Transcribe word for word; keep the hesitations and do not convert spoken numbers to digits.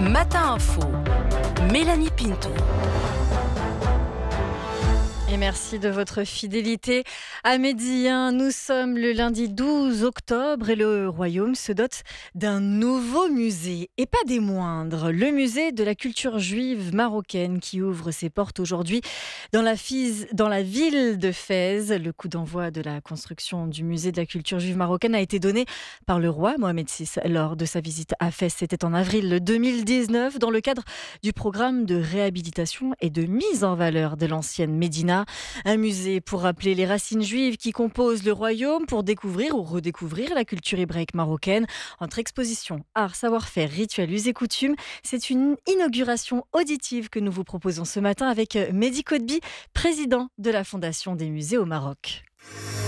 Matin Info, Mélanie Pinto. Et merci de votre fidélité à Midi un. Nous sommes le lundi douze octobre et le Royaume se dote d'un nouveau musée, et pas des moindres. Le musée de la culture juive marocaine qui ouvre ses portes aujourd'hui dans la, Fise, dans la ville de Fès. Le coup d'envoi de la construction du musée de la culture juive marocaine a été donné par le roi Mohamed six lors de sa visite à Fès. C'était en avril deux mille dix-neuf dans le cadre du programme de réhabilitation et de mise en valeur de l'ancienne Médina. Un musée pour rappeler les racines juives qui composent le royaume, pour découvrir ou redécouvrir la culture hébraïque marocaine. Entre expositions, art, savoir-faire, rituels, us et coutumes, c'est une inauguration auditive que nous vous proposons ce matin avec Mehdi Kodbi, président de la Fondation des musées au Maroc.